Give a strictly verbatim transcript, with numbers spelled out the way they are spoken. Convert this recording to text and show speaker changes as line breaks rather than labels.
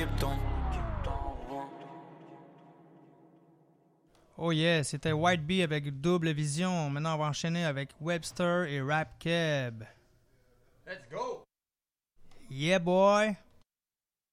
équipe ton.
Oh yeah, c'était White Bee avec Double Vision. Maintenant, on va enchaîner avec Webster et Rap Keb.
Let's go!
Yeah, boy!